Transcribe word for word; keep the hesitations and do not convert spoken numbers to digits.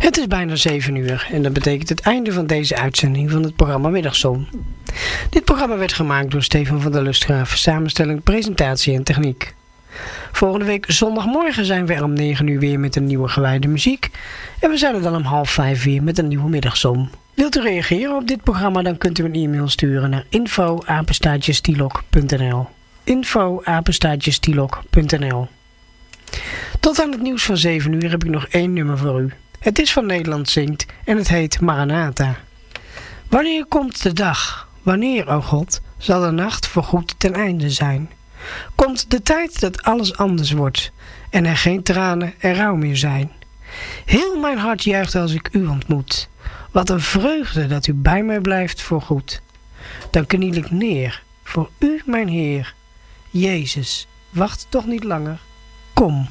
Het is bijna zeven uur en dat betekent het einde van deze uitzending van het programma Middagzon. Dit programma werd gemaakt door Stefan van der Lustgraaf, samenstelling, presentatie en techniek. Volgende week zondagmorgen zijn we er om negen uur weer met een nieuwe gewijde muziek en we zijn er dan om half vijf weer met een nieuwe Middagzon. Wilt u reageren op dit programma, dan kunt u een e-mail sturen naar info apenstaartje stilok punt n l info apenstaartje stilok punt n l. Tot aan het nieuws van zeven uur heb ik nog één nummer voor u. Het is van Nederland Zingt en het heet Maranatha. Wanneer komt de dag? Wanneer, o God, zal de nacht voorgoed ten einde zijn? Komt de tijd dat alles anders wordt en er geen tranen en rouw meer zijn? Heel mijn hart juicht als ik u ontmoet. Wat een vreugde dat u bij mij blijft voorgoed. Dan kniel ik neer voor u, mijn Heer. Jezus, wacht toch niet langer. Kom.